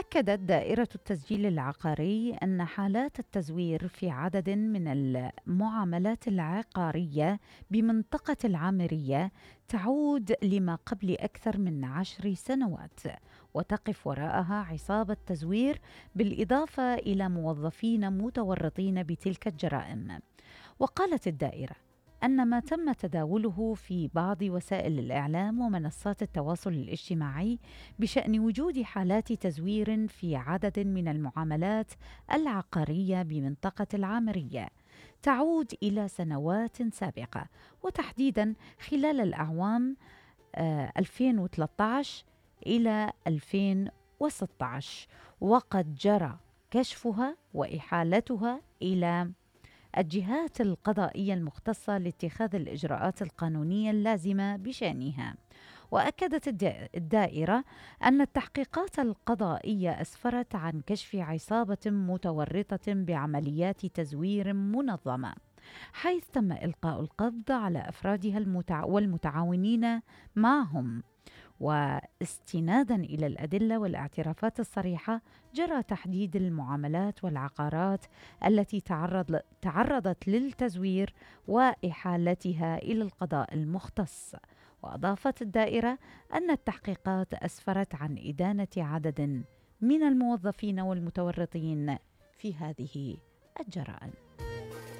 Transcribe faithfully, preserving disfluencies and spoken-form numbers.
أكدت دائرة التسجيل العقاري أن حالات التزوير في عدد من المعاملات العقارية بمنطقة العامرية تعود لما قبل أكثر من عشر سنوات، وتقف وراءها عصابة تزوير بالإضافة إلى موظفين متورطين بتلك الجرائم. وقالت الدائرة أن ما تم تداوله في بعض وسائل الإعلام ومنصات التواصل الاجتماعي بشأن وجود حالات تزوير في عدد من المعاملات العقارية بمنطقة العامرية تعود إلى سنوات سابقة، وتحديدا خلال الأعوام آه، ألفين وثلاثة عشر إلى ألفين وستة عشر، وقد جرى كشفها وإحالتها إلى الجهات القضائية المختصة لاتخاذ الإجراءات القانونية اللازمة بشأنها. وأكدت الدائرة أن التحقيقات القضائية أسفرت عن كشف عصابة متورطة بعمليات تزوير منظمة، حيث تم إلقاء القبض على أفرادها المتع... والمتعاونين معهم. واستنادا إلى الأدلة والاعترافات الصريحة جرى تحديد المعاملات والعقارات التي تعرض تعرضت للتزوير وإحالتها إلى القضاء المختص. وأضافت الدائرة أن التحقيقات أسفرت عن إدانة عدد من الموظفين والمتورطين في هذه الجرائم.